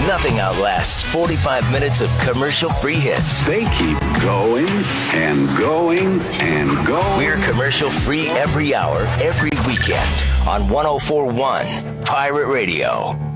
Nothing outlasts 45 minutes of commercial-free hits. They keep going and going and going. We're commercial-free every hour, every weekend on 104.1 Pirate Radio.